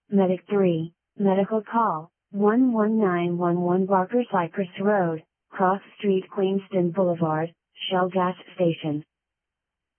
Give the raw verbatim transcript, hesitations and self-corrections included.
Medic three, medical call, one one nine one one Barker Cypress Road, Cross Street Queenston Boulevard, Shell Gas Station.